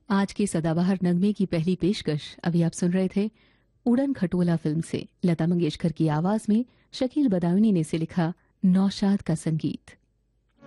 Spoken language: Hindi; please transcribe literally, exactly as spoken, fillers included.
आज के सदाबहार नगमे की पहली पेशकश अभी आप सुन रहे थे उड़न खटोला फिल्म से लता मंगेशकर की आवाज में शकील बदायूनी ने से लिखा नौशाद का संगीत।